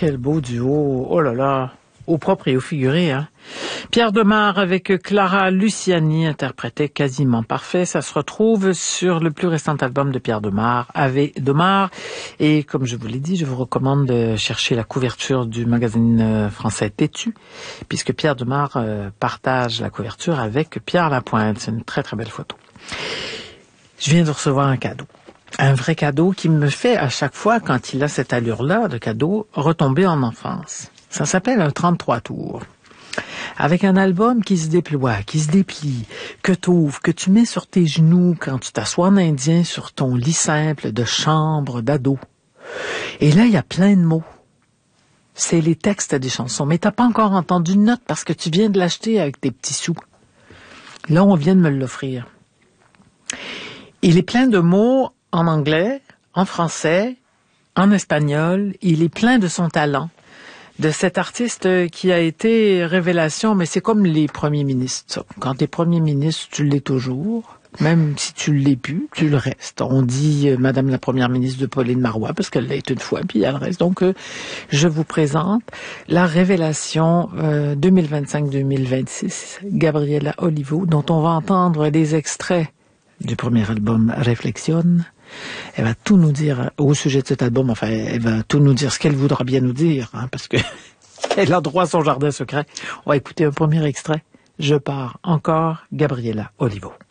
quel beau duo. Oh là là, au propre et au figuré, hein. Pierre Demar avec Clara Luciani interprétait Quasiment parfait. Ça se retrouve sur le plus récent album de Pierre Demar, Ave Demar. Et comme je vous l'ai dit, je vous recommande de chercher la couverture du magazine français Têtu, puisque Pierre Demar partage la couverture avec Pierre Lapointe. C'est une très très belle photo. Je viens de recevoir un cadeau. Un vrai cadeau qui me fait à chaque fois, quand il a cette allure-là de cadeau, retomber en enfance. Ça s'appelle un 33 tours. Avec un album qui se déploie, qui se déplie, que t'ouvres, que tu mets sur tes genoux quand tu t'assois en indien sur ton lit simple de chambre d'ado. Et là, il y a plein de mots. C'est les textes des chansons, mais t'as pas encore entendu une note parce que tu viens de l'acheter avec tes petits sous. Là, on vient de me l'offrir. Il est plein de mots en anglais, en français, en espagnol. Il est plein de son talent. De cet artiste qui a été révélation, mais c'est comme les premiers ministres. Ça. Quand t'es premier ministre, tu l'es toujours. Même si tu l'es plus, tu le restes. On dit Madame la Première ministre de Pauline Marois, parce qu'elle l'a été une fois, puis elle reste. Donc, je vous présente la révélation 2025-2026, Gabriela Olivo, dont on va entendre des extraits du premier album Réflexion. Elle va tout nous dire au sujet de cet album. Enfin, elle va tout nous dire ce qu'elle voudra bien nous dire, hein, parce que elle a droit à son jardin secret. On va écouter un premier extrait. Je pars encore, Gabriela Olivo.